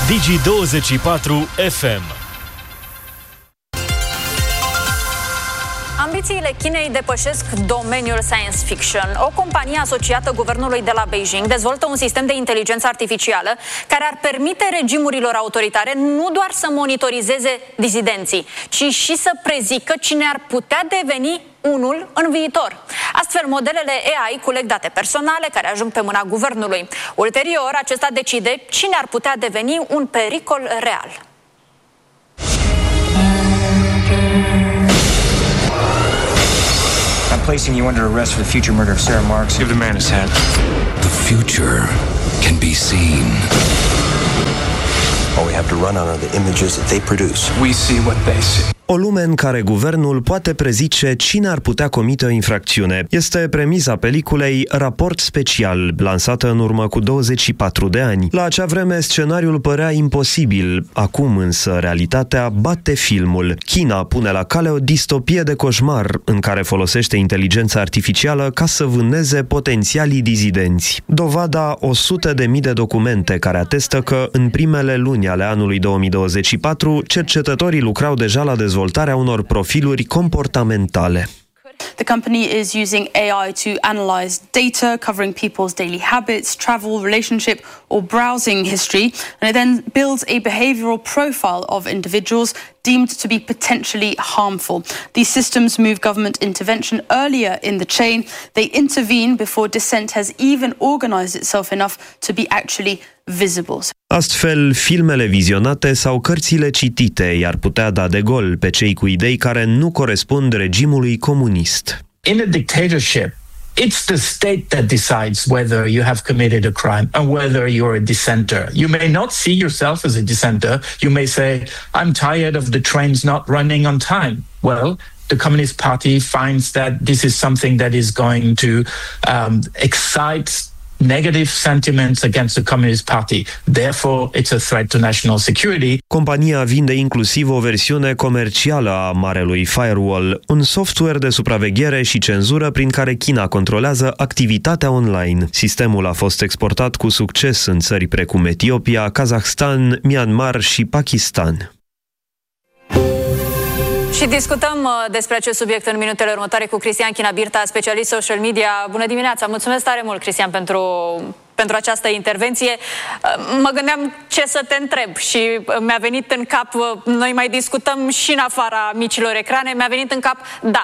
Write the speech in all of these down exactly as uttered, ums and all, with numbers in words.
Digi douăzeci și patru F M. Ambițiile Chinei depășesc domeniul science fiction. O companie asociată guvernului de la Beijing dezvoltă un sistem de inteligență artificială care ar permite regimurilor autoritare nu doar să monitorizeze dizidenții, ci și să prezică cine ar putea deveni unul în viitor. Astfel, modelele A I culeg date personale care ajung pe mâna guvernului. Ulterior, acesta decide cine ar putea deveni un pericol real. I'm placing you under arrest for the future murder of Sarah Marks. Give the man his hat. The future can be seen. All we have to run on are the images that they produce. We see what they see. O lume în care guvernul poate prezice cine ar putea comite o infracțiune. Este premisa peliculei Raport Special, lansată în urmă cu douăzeci și patru de ani. La acea vreme, scenariul părea imposibil. Acum însă, realitatea bate filmul. China pune la cale o distopie de coșmar în care folosește inteligența artificială ca să vâneze potențialii dizidenți. Dovada o sută de mii de documente care atestă că în primele luni ale anului două mii douăzeci și patru, cercetătorii lucrau deja la dezvoltarea unor profiluri comportamentale. The company is using A I to analyze data covering people's daily habits, travel, relationship, or browsing history, and it then builds a behavioral profile of individuals deemed to be potentially harmful. These systems move government intervention earlier in the chain. They intervene before dissent has even organized itself enough to be actually visible. Astfel, filmele vizionate sau cărțile citite i-ar putea da de gol pe cei cu idei care nu corespund regimului comunist. In a dictatorship, it's the state that decides whether you have committed a crime and whether you're a dissenter. You may not see yourself as a dissenter. You may say, I'm tired of the trains not running on time. Well, the Communist Party finds that this is something that is going to um, excite negative sentiments against the Communist Party. Therefore, it's a threat to national security. Compania vinde inclusiv o versiune comercială a Marelui Firewall, un software de supraveghere și cenzură prin care China controlează activitatea online. Sistemul a fost exportat cu succes în țări precum Etiopia, Kazahstan, Myanmar și Pakistan. Și discutăm despre acest subiect în minutele următoare cu Cristian Chinabirta, specialist social media. Bună dimineața! Mulțumesc tare mult, Cristian, pentru, pentru această intervenție. Mă gândeam ce să te întreb și mi-a venit în cap, noi mai discutăm și în afara micilor ecrane, mi-a venit în cap, da.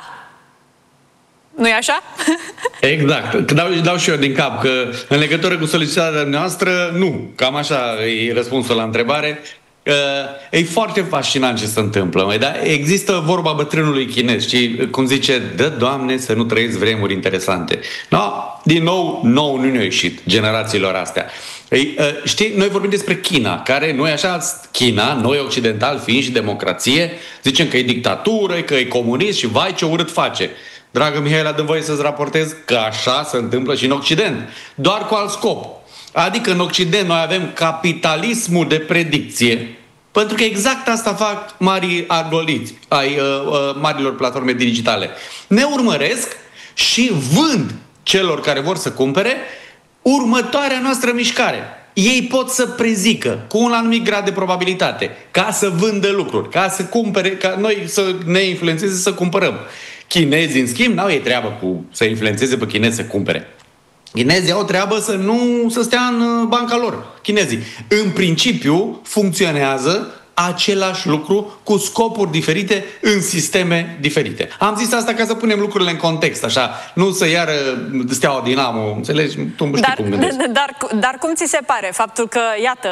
Nu-i așa? Exact. Dau, dau și eu din cap că în legătură cu solicitarea noastră, nu. Cam așa e răspunsul la întrebare. E foarte fascinant ce se întâmplă, măi, dar există vorba bătrânului chinez și, cum zice, dă Doamne să nu trăiesc vremuri interesante. No, din nou, nou nu ne-a ieșit generațiilor astea. Ei, știi, noi vorbim despre China, care noi așa, China, noi occidentali fiind și democrație, zicem că e dictatură, că e comunist și vai ce urât face. Dragă Mihaela, dă voie să-ți raportez că așa se întâmplă și în Occident, doar cu alt scop. Adică în Occident noi avem capitalismul de predicție, pentru că exact asta fac marii algoritmi ai uh, uh, marilor platforme digitale. Ne urmăresc și vând celor care vor să cumpere următoarea noastră mișcare. Ei pot să prezică cu un anumit grad de probabilitate ca să vândă lucruri, ca să cumpere, ca noi să ne influențeze să cumpărăm. Chinezii, în schimb, n-au ei treabă cu să influențeze pe chinezi să cumpere. Chinezii au treabă să nu să stea în banca lor. Chinezii, în principiu, funcționează același lucru cu scopuri diferite în sisteme diferite. Am zis asta ca să punem lucrurile în context, așa, nu să iară Steaua Dinamo, înțelegi? Tu știi dar, cum gândesc. Dar, dar cum ți se pare faptul că, iată,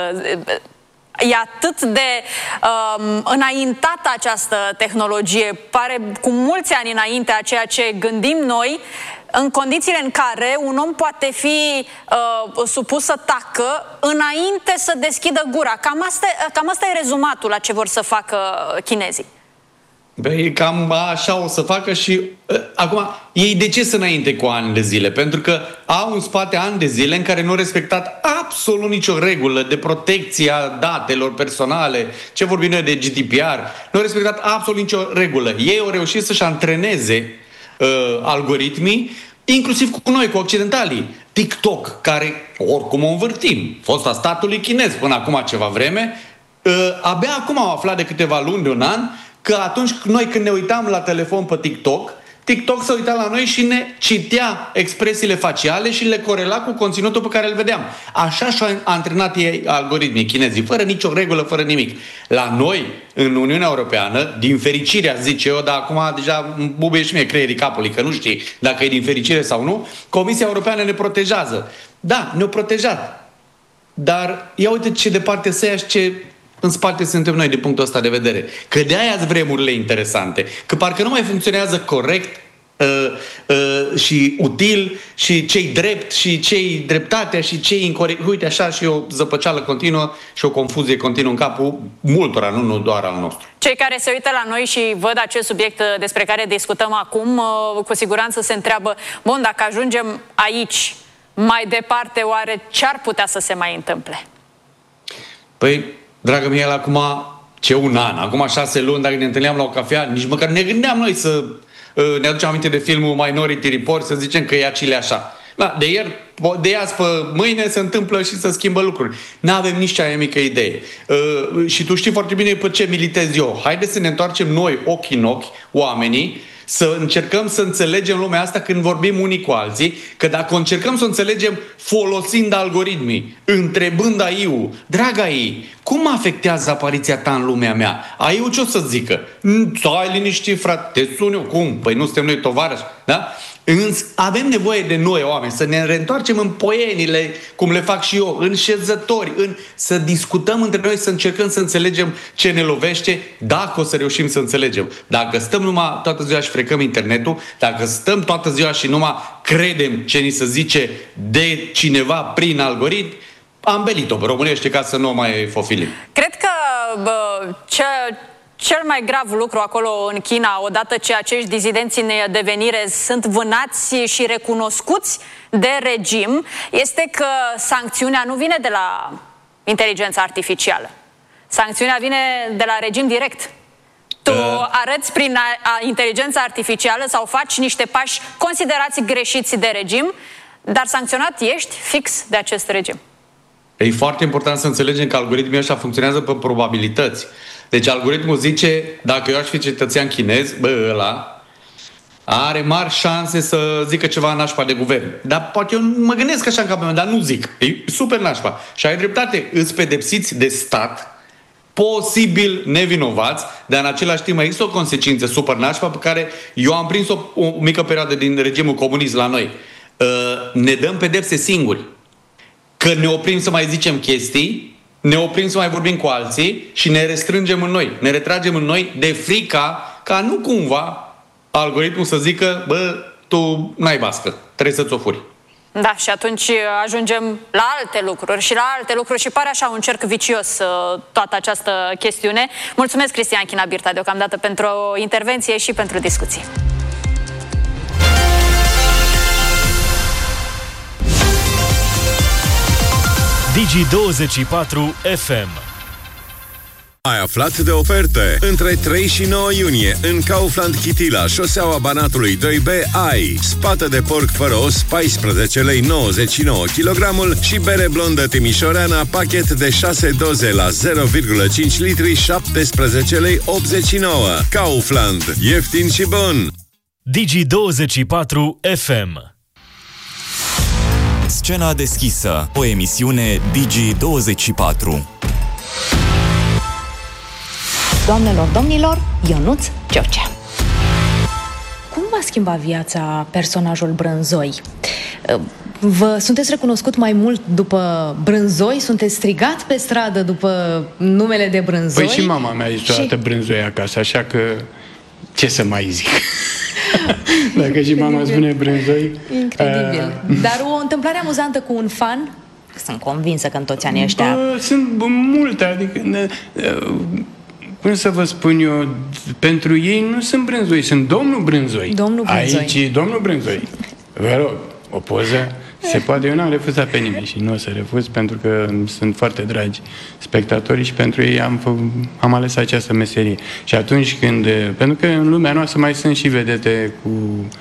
e atât de um, înaintată această tehnologie, pare cu mulți ani înainte a ceea ce gândim noi, în condițiile în care un om poate fi uh, supus să tacă înainte să deschidă gura. Cam asta, cam asta e rezumatul la ce vor să facă chinezii. Băi, cam așa o să facă și uh, acum, ei de ce să înainte cu ani de zile? Pentru că au în spate ani de zile în care nu au respectat absolut nicio regulă de protecție a datelor personale, ce vorbim noi de G D P R, nu au respectat absolut nicio regulă. Ei au reușit să-și antreneze uh, algoritmii, inclusiv cu noi, cu occidentalii. TikTok, care oricum o învârtim, fosta statului chinez până acum ceva vreme, abia acum am aflat de câteva luni, de un an, că atunci noi când ne uitam la telefon pe TikTok, TikTok se uita la noi și ne citea expresiile faciale și le corela cu conținutul pe care îl vedeam. Așa și-au antrenat ei algoritmii chinezii, fără nicio regulă, fără nimic. La noi, în Uniunea Europeană, din fericire, zice eu, dar acum deja bubuie și mie creierii capului, că nu știi dacă e din fericire sau nu, Comisia Europeană ne protejează. Da, ne-a protejat. Dar ia uite ce departe să ia și ce în spate suntem noi din punctul ăsta de vedere. Că de aia sunt vremurile interesante. Că parcă nu mai funcționează corect uh, uh, și util și ce-i drept și ce-i dreptatea și ce-i incorect. Uite așa și o zăpăceală continuă și o confuzie continuă în capul multora, nu, nu doar al nostru. Cei care se uită la noi și văd acest subiect despre care discutăm acum, uh, cu siguranță se întreabă, bun, dacă ajungem aici, mai departe, oare ce-ar putea să se mai întâmple? Păi, dragă mie, acum ce un an, acum șase luni, dacă ne întâlneam la o cafea, nici măcar ne gândeam noi să uh, ne aducem aminte de filmul Minority Report, să zicem că e acile așa. Da, de ieri, de azi pe mâine se întâmplă și se schimbă lucruri. N-avem nici cea mai mică idee. Uh, și tu știi foarte bine pe ce militez eu. Haideți să ne întoarcem noi, ochi în ochi, oamenii, să încercăm să înțelegem lumea asta când vorbim unii cu alții, că dacă încercăm să o înțelegem folosind algoritmii, întrebând A I-ul, dragă A I, cum afectează apariția ta în lumea mea? A I-ul ce o să zică? Stai liniștit, frate, te sun eu, cum? Păi nu suntem noi tovarăși, da? Însă avem nevoie de noi, oameni, să ne reîntoarcem în poienile, cum le fac și eu, în șezători, în... să discutăm între noi, să încercăm să înțelegem ce ne lovește, dacă o să reușim să înțelegem. Dacă stăm numai toată ziua și frecăm internetul, dacă stăm toată ziua și numai credem ce ni se zice de cineva prin algoritm, am belit-o pe românește ca să nu mai fofilim. Cred că bă, ce... Cel mai grav lucru acolo în China, odată ce acești dizidenți în devenire sunt vânați și recunoscuți de regim, este că sancțiunea nu vine de la inteligența artificială. Sancțiunea vine de la regim direct. Tu arăți prin inteligența artificială sau faci niște pași considerați greșiți de regim, dar sancționat ești fix de acest regim. E foarte important să înțelegem că algoritmii ăștia funcționează pe probabilități. Deci algoritmul zice, dacă eu aș fi cetățean chinez, bă, ăla are mari șanse să zică ceva nașpa de guvern. Dar poate eu mă gândesc așa în capul meu, dar nu zic. E super nașpa. Și ai dreptate, îți pedepsiți de stat, posibil nevinovați, dar în același timp există o consecință super nașpa pe care eu am prins o, o mică perioadă din regimul comunist la noi. Uh, ne dăm pedepse singuri. Că ne oprim să mai zicem chestii, ne oprim să mai vorbim cu alții și ne restrângem în noi, ne retragem în noi de frica ca nu cumva algoritmul să zică, bă, tu n-ai bască, trebuie să-ți o furi. Da, și atunci ajungem la alte lucruri și la alte lucruri și pare așa un cerc vicios toată această chestiune. Mulțumesc, Cristian China Birta, deocamdată pentru intervenție și pentru discuții. Digi douăzeci și patru F M. Ai aflat de oferte? Între trei și nouă iunie, în Kaufland Chitila, șoseaua Banatului doi B, ai spată de porc fără os, paisprezece lei nouăzeci și nouă kilogramul și bere blondă timișoreana, pachet de șase doze la zero virgulă cinci litri, șaptesprezece lei optzeci și nouă. Kaufland. Ieftin și bun! Digi douăzeci și patru F M. Scena deschisă, o emisiune Digi douăzeci și patru. Doamnelor, domnilor, Ionuț George. Cum va schimba viața personajul Brânzoi? Vă sunteți recunoscut mai mult după Brânzoi? Sunteți strigat pe stradă după numele de Brânzoi? Păi și mama mea zice și... toată Brânzoi acasă, așa că ce să mai zic? Dacă și mama spune Brânzoi... Incredibil. Uh... Dar o întâmplare amuzantă cu un fan? Sunt convinsă că în toți anii ăștia... Bă, sunt multe, adică... Uh, cum să vă spun eu, pentru ei nu sunt Brânzoi, sunt domnul Brânzoi. Domnul Brânzoi. Aici, domnul Brânzoi. Vă rog, o poză se poate, eu n-am refuzat pe nimeni și nu o să refuz pentru că sunt foarte dragi spectatorii și pentru ei am, fă, am ales această meserie. Și atunci când, pentru că în lumea noastră mai sunt și vedete cu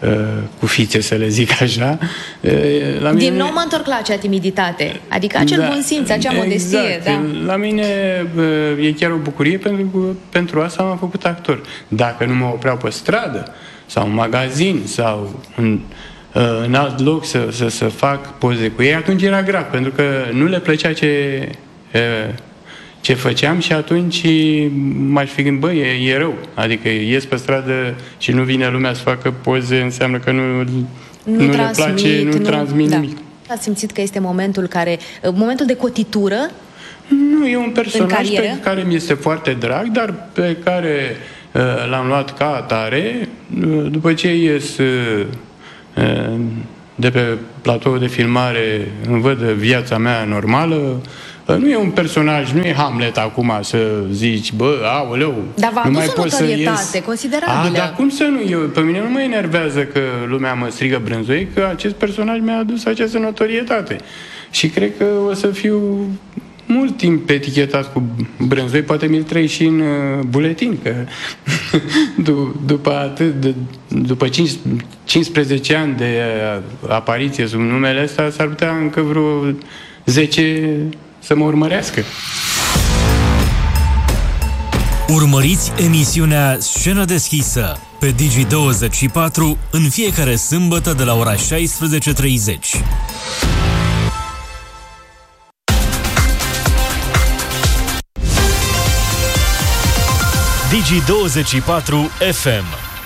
cu fițe, să le zic așa. La mine... Din nou mă întorc la acea timiditate, adică acel da, bun simț, acea modestie. Exact. Da. La mine e chiar o bucurie pentru că pentru asta m-am făcut actor. Dacă nu mă opreau pe stradă sau în magazin sau în, în alt loc să, să, să fac poze cu ei, atunci era grav, pentru că nu le plăcea ce... ce făceam și atunci m-aș fi gândit, bă, e, e rău. Adică ies pe stradă și nu vine lumea să facă poze, înseamnă că nu, nu, nu le place, nu, nu transmit da. nimic. Ați simțit că este momentul care, momentul de cotitură? Nu, e un personaj pe care mi este foarte drag, dar pe care uh, l-am luat ca atare. Uh, după ce ies uh, de pe platoul de filmare, îmi văd viața mea normală. Nu e un personaj, nu e Hamlet acum să zici, bă, aoleu, dar v-a nu mai adus o poți să notorietate ies. considerabilă. A, dar cum să nu? Eu, pe mine nu mă enervează că lumea mă strigă Brânzoi, că acest personaj mi-a adus această notorietate. Și cred că o să fiu mult timp etichetat cu Brânzoi, poate mi-l trăi și în uh, buletin, că după atât, de, după cincisprezece ani de uh, apariție sub numele ăsta, s-ar putea încă vreo zece să mă urmărească. Urmăriți emisiunea Scenă deschisă pe Digi douăzeci și patru în fiecare sâmbătă de la ora șaisprezece treizeci. Digi douăzeci și patru F M.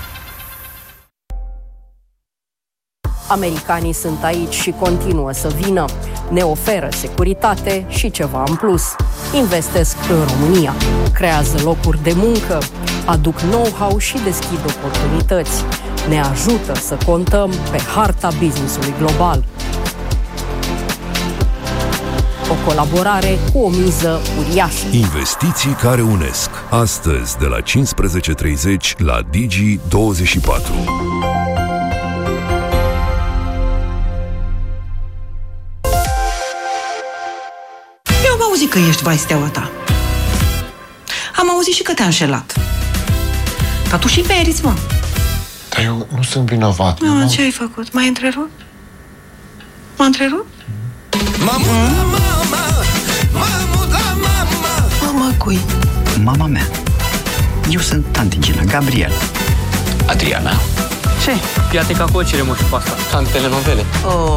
Americanii sunt aici și continuă să vină. Ne oferă securitate și ceva în plus. Investesc în România, creează locuri de muncă, aduc know-how și deschid oportunități. Ne ajută să contăm pe harta business-ului global. O colaborare cu o miză uriașă. Investiții care unesc. Astăzi, de la cincisprezece treizeci la Digi douăzeci și patru. Am auzit că ești vai steaua ta. Am auzit și că te-a înșelat. Dar tu și meriți, mă. Dar eu nu sunt vinovat. Mama, ce ai făcut? M-ai întrerupt? M-a întrerupt? Mama, mama, mama, mama. Mama cui? Mama mea. Eu sunt tanti Gina, Gabriel. Adriana? Ce? Piate ca cocere, mă, și pe asta. Ca în telenovele. Oh.